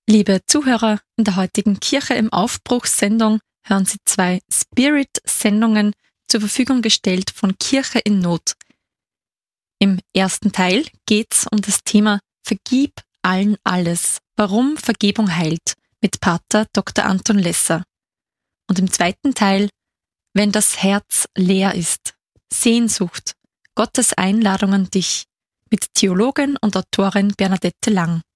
Liebe Zuhörer, in der heutigen Kirche im Aufbruchssendung hören Sie 2 Spirit-Sendungen zur Verfügung gestellt von Kirche in Not. Im ersten Teil geht's um das Thema Vergib allen alles, warum Vergebung heilt, mit Pater Dr. Anton Lesser. Und im zweiten Teil, wenn das Herz leer ist, Sehnsucht, Gottes Einladung an dich, mit Theologin und Autorin Bernadette Lang.